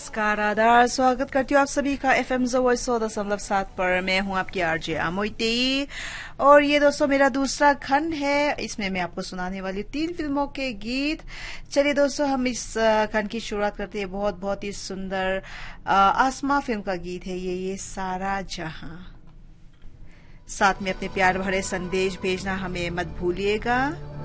नमस्कार, आदार, स्वागत करती हूँ आप सभी का FM ज़ोवर 100.7 पर। मैं हूँ आपकी आरजे आमोइती और ये दोस्तों मेरा दूसरा खंड है। इसमें मैं आपको सुनाने वाली 3 फिल्मों के गीत। चलिए दोस्तों, हम इस खंड की शुरुआत करते हैं बहुत ही सुंदर आसमां फिल्म का गीत है ये सारा जहां। साथ में अपने प्यार भरे संदेश भेजना हमें मत भूलिएगा।